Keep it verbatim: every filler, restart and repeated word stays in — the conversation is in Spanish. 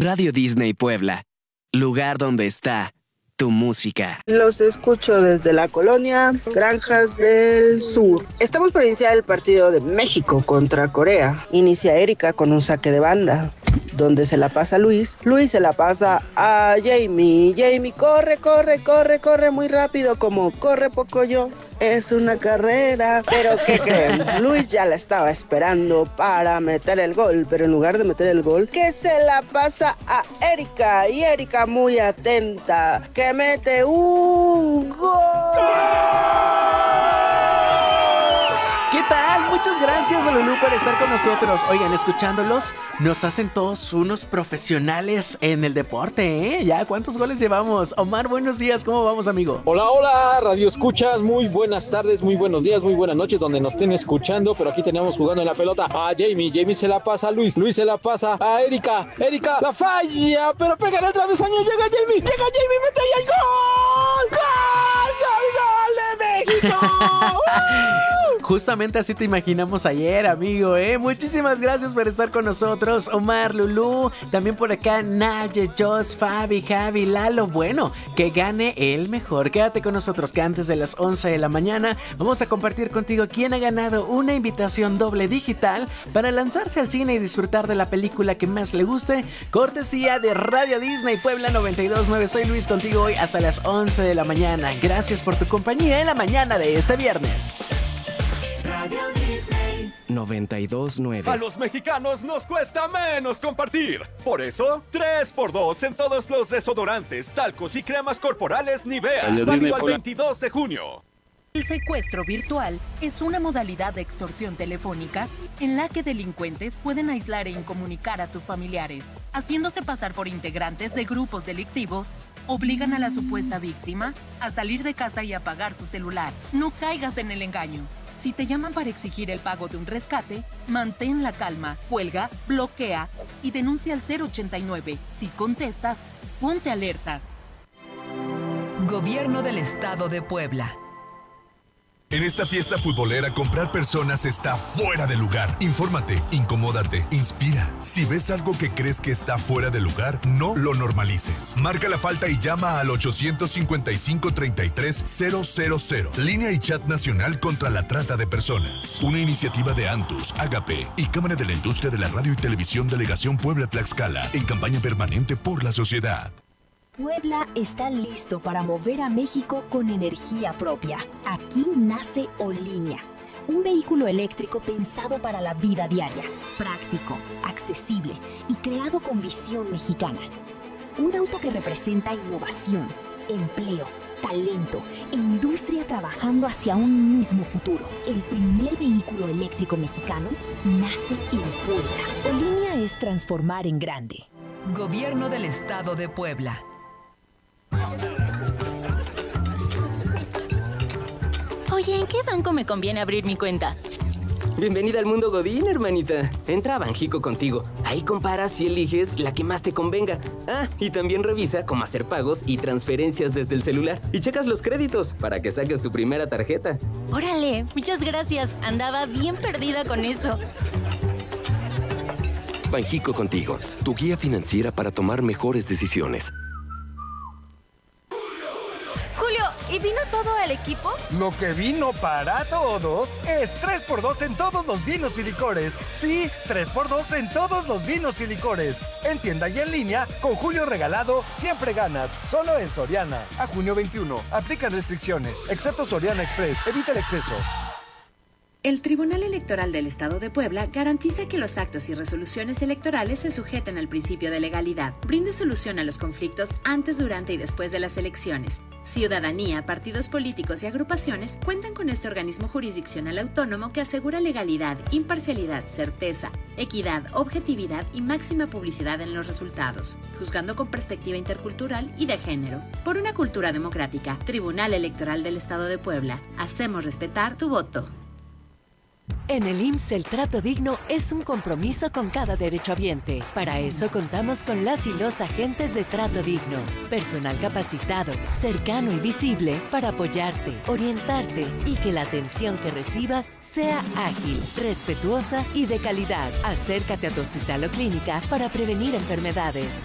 Radio Disney Puebla, lugar donde está tu música. Los escucho desde la colonia Granjas del Sur. Estamos por iniciar el partido de México contra Corea. Inicia Erika con un saque de banda, donde se la pasa a Luis. Luis se la pasa a Jamie. Jamie corre, corre, corre, corre muy rápido, como corre poco yo. Es una carrera, pero ¿qué creen? Luis ya la estaba esperando para meter el gol, pero en lugar de meter el gol, que se la pasa a Erika, y Erika muy atenta, que mete un gol. ¿Qué tal? Muchas gracias, Lulú, por estar con nosotros. Oigan, escuchándolos, nos hacen todos unos profesionales en el deporte, ¿eh? Ya, ¿cuántos goles llevamos? Omar, buenos días, ¿cómo vamos, amigo? Hola, hola, Radio Escuchas, muy buenas tardes, muy buenos días, muy buenas noches, donde nos estén escuchando, pero aquí tenemos jugando en la pelota a Jamie, Jamie se la pasa a Luis, Luis se la pasa a Erika, Erika la falla, pero pega en el travesaño, llega Jamie, llega Jamie, mete ahí el gol, gol, gol, gol de México. Justamente así te imaginamos ayer, amigo, ¿eh? Muchísimas gracias por estar con nosotros, Omar, Lulú, también por acá Naye, Jos, Fabi, Javi, Lalo. Bueno, que gane el mejor. Quédate con nosotros, que antes de las once de la mañana vamos a compartir contigo quién ha ganado una invitación doble digital para lanzarse al cine y disfrutar de la película que más le guste, cortesía de Radio Disney Puebla noventa y dos punto nueve. Soy Luis, contigo hoy hasta las once de la mañana. Gracias por tu compañía en la mañana de este viernes. Radio Disney noventa y dos punto nueve. A los mexicanos nos cuesta menos compartir. Por eso, tres por dos en todos los desodorantes, talcos y cremas corporales Nivea. Válido al veintidós de junio. El secuestro virtual es una modalidad de extorsión telefónica en la que delincuentes pueden aislar e incomunicar a tus familiares. Haciéndose pasar por integrantes de grupos delictivos, obligan a la supuesta víctima a salir de casa y apagar su celular. No caigas en el engaño. Si te llaman para exigir el pago de un rescate, mantén la calma, cuelga, bloquea y denuncia al cero ochenta y nueve. Si contestas, ponte alerta. Gobierno del Estado de Puebla. En esta fiesta futbolera, comprar personas está fuera de lugar. Infórmate, incomódate, inspira. Si ves algo que crees que está fuera de lugar, no lo normalices. Marca la falta y llama al ochocientos cincuenta y cinco, treinta y tres, cero cero cero. Línea y chat nacional contra la trata de personas. Una iniciativa de Antus, Agape y Cámara de la Industria de la Radio y Televisión Delegación Puebla-Tlaxcala, en campaña permanente por la sociedad. Puebla está listo para mover a México con energía propia. Aquí nace Olinia, un vehículo eléctrico pensado para la vida diaria, práctico, accesible y creado con visión mexicana. Un auto que representa innovación, empleo, talento e industria trabajando hacia un mismo futuro. El primer vehículo eléctrico mexicano nace en Puebla. Olinia es transformar en grande. Gobierno del Estado de Puebla. Oye, ¿en qué banco me conviene abrir mi cuenta? Bienvenida al mundo Godín, hermanita. Entra a Banjico contigo. Ahí comparas y eliges la que más te convenga. Ah, y también revisa cómo hacer pagos y transferencias desde el celular. Y checas los créditos para que saques tu primera tarjeta. Órale, muchas gracias. Andaba bien perdida con eso. Banjico contigo, tu guía financiera para tomar mejores decisiones. ¿Y vino todo el equipo? Lo que vino para todos es tres por dos en todos los vinos y licores. Sí, tres por dos en todos los vinos y licores. En tienda y en línea, con Julio Regalado, siempre ganas. Solo en Soriana. A junio veintiuno. Aplican restricciones. Excepto Soriana Express. Evita el exceso. El Tribunal Electoral del Estado de Puebla garantiza que los actos y resoluciones electorales se sujeten al principio de legalidad. Brinde solución a los conflictos antes, durante y después de las elecciones. Ciudadanía, partidos políticos y agrupaciones cuentan con este organismo jurisdiccional autónomo que asegura legalidad, imparcialidad, certeza, equidad, objetividad y máxima publicidad en los resultados, juzgando con perspectiva intercultural y de género. Por una cultura democrática, Tribunal Electoral del Estado de Puebla. Hacemos respetar tu voto. En el I M S S el trato digno es un compromiso con cada derechohabiente. Para eso contamos con las y los agentes de trato digno. Personal capacitado, cercano y visible para apoyarte, orientarte y que la atención que recibas sea ágil, respetuosa y de calidad. Acércate a tu hospital o clínica para prevenir enfermedades.